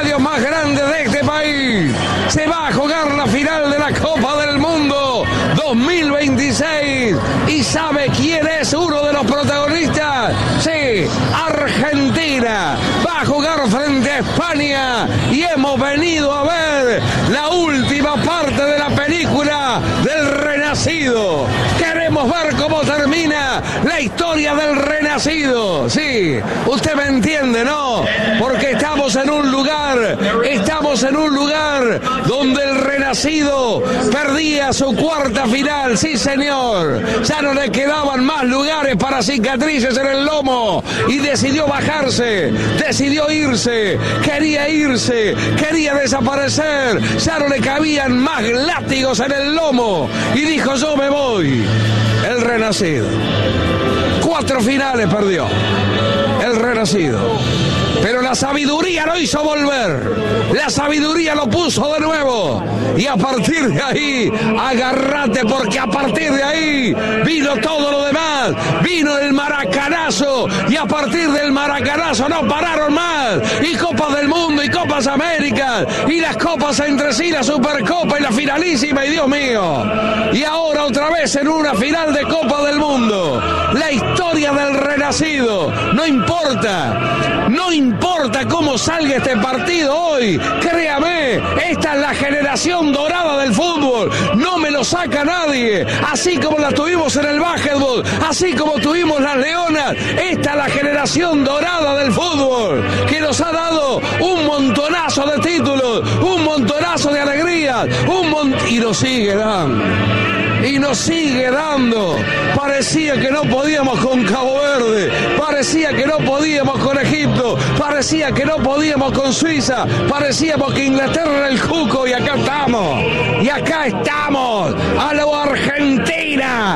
estadios más grandes de este país. Se va a jugar la final de la Copa del Mundo 2026. ¿Y sabe quién es uno de los protagonistas? Sí, Argentina va a jugar frente a España y hemos venido a ver la última parte de la película del Renacido. Queremos ver cómo termina la historia del Renacido. Sí, usted me entiende, ¿no? Porque estamos en un lugar donde el Renacido perdía su cuarta final. Sí, señor. Ya no le quedaban más lugares para cicatrices en el lomo y decidió bajarse, decidió irse, quería desaparecer. Ya no le cabían más látigos en el lomo y dijo: yo me voy. El Renacido. 4 finales perdió el Renacido, pero la sabiduría lo hizo volver, la sabiduría lo puso de nuevo, y a partir de ahí, agárrate, porque a partir de ahí vino todo lo demás, vino el maracanazo, y a partir del maracanazo no pararon más, y Copas del Mundo, y Copas Américas, y las copas entre sí, la Supercopa y la finalísima, y Dios mío, y ahora otra vez en una final de Copa del Mundo, la historia del Renacido. No importa cómo salga este partido hoy, créame, esta es la generación dorada del fútbol, no me lo saca nadie, así como la tuvimos en el básquetbol, así como tuvimos las Leonas, esta es la generación dorada del fútbol, que nos ha dado un montonazo de títulos, un montonazo de alegrías, y nos sigue dando. Y nos sigue dando. Parecía que no podíamos con Cabo Verde, parecía que no podíamos con Egipto, parecía que no podíamos con Suiza, parecíamos que Inglaterra era el cuco, y acá estamos, a lo Argentina,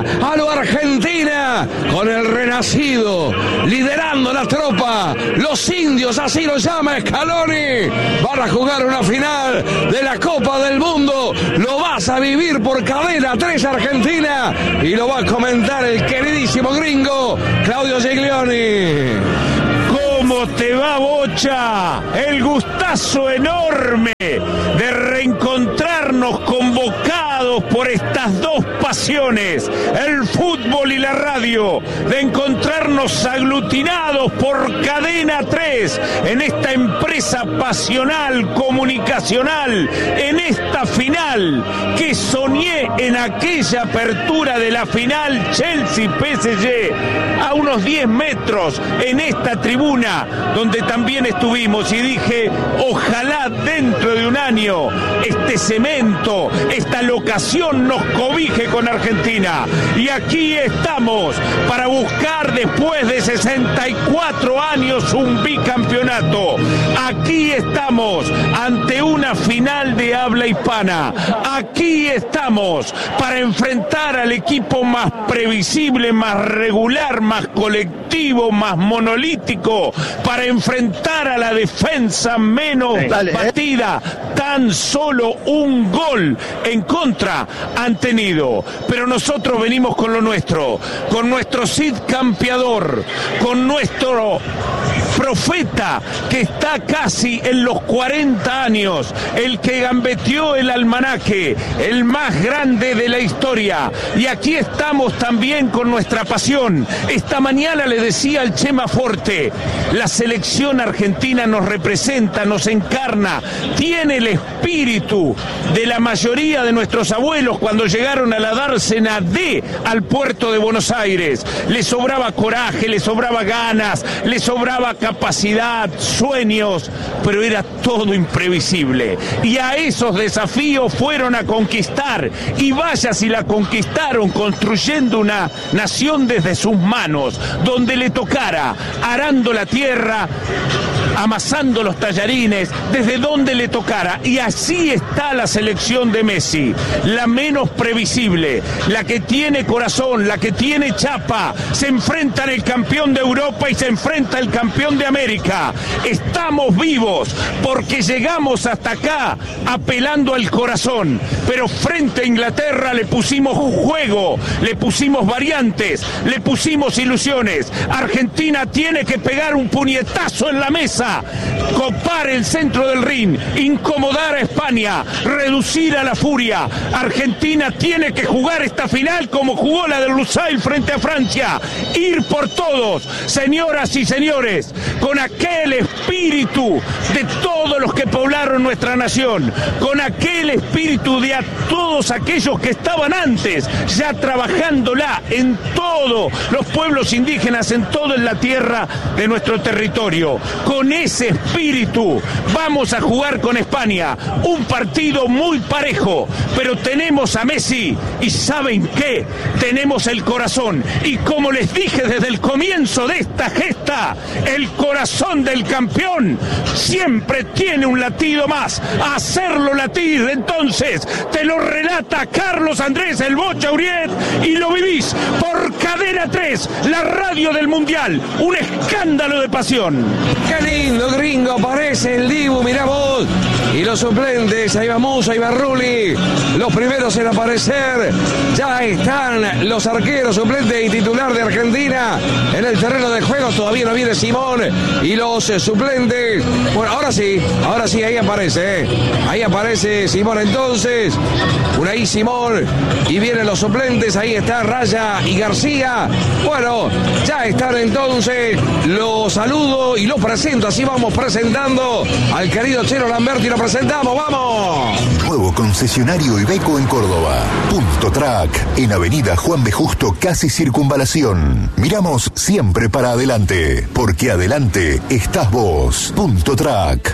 con el Renacido, liderando la tropa, los indios, así lo llama Scaloni, van a jugar una final de la Copa del Mundo, lo vas a vivir por Cadena 3 Argentina, y lo va a comentar el queridísimo gringo Claudio Giglioni. ¿Cómo te va, Bocha? El gustazo enorme de reencontrarnos convocados por estas dos pasiones, el fútbol y la radio, de encontrarnos aglutinados por Cadena 3 en esta empresa pasional, comunicacional, en esta final que soñé en aquella apertura de la final Chelsea-PSG, a unos 10 metros en esta tribuna donde también estuvimos, y dije: ojalá dentro de un año este cemento, esta locación nos cobije con Argentina. Y aquí estamos para buscar, después de 64 años, un bicampeonato. Aquí estamos ante una final de habla hispana. Aquí estamos para enfrentar al equipo más previsible, más regular, más colectivo, más monolítico, para enfrentar a la defensa menos batida. Tan solo un gol en contra han tenido, pero nosotros venimos con lo nuestro, con nuestro Cid campeador, con nuestro profeta que está casi en los 40 años, el que gambeteó el almanaque, el más grande de la historia. Y aquí estamos también con nuestra pasión. Esta mañana le decía al Chema Forte: la selección argentina nos representa, nos encarna, tiene el espíritu de la mayoría de nuestros abuelos cuando llegaron a la dársena D al puerto de Buenos Aires. Le sobraba coraje, le sobraba ganas, le sobraba capacidad, sueños, pero era todo imprevisible. Y a esos desafíos fueron a conquistar, y vaya si la conquistaron, construyendo una nación desde sus manos, donde le tocara, arando la tierra, amasando los tallarines, desde donde le tocara. Y así está la selección de Messi, la menos previsible, la que tiene corazón, la que tiene chapa. Se enfrentan el campeón de Europa y se enfrenta el campeón de América. Estamos vivos porque llegamos hasta acá apelando al corazón, pero frente a Inglaterra le pusimos juego, le pusimos variantes, le pusimos ilusiones. Argentina tiene que pegar un puñetazo en la mesa a copar el centro del ring, incomodar a España, reducir a la furia. Argentina tiene que jugar esta final como jugó la de Lusail frente a Francia, ir por todos, señoras y señores, con aquel espíritu de todos los que poblaron nuestra nación, con aquel espíritu de a todos aquellos que estaban antes ya trabajándola en todos los pueblos indígenas, en toda la tierra de nuestro territorio. Con ese espíritu vamos a jugar con España, un partido muy parejo, pero tenemos a Messi y ¿saben qué? Tenemos el corazón, y como les dije desde el comienzo de esta gesta, el corazón del campeón siempre tiene un latido más, hacerlo latir. Entonces te lo relata Carlos Andrés el Bocha Uriet y lo vivís por Cadena 3, la radio del Mundial, un escándalo de pasión. Qué lindo, gringo, aparece el Dibu, mirá vos. Y los suplentes, ahí va Musso, ahí va Rulli, los primeros en aparecer. Ya están los arqueros suplentes y titular de Argentina en el terreno de juego. Todavía no viene Simón y los suplentes. Bueno, ahora sí, ahí aparece, ahí aparece Simón entonces. Unai Simón y vienen los suplentes, ahí está Raya y García. Bueno, ya están entonces, los saludo y los presento, así vamos presentando al querido Chelo Lamberti, lo presentamos, ¡vamos! Nuevo concesionario Iveco en Córdoba. Punto Track, en Avenida Juan B. Justo, casi Circunvalación. Miramos siempre para adelante, porque adelante estás vos. Punto Track.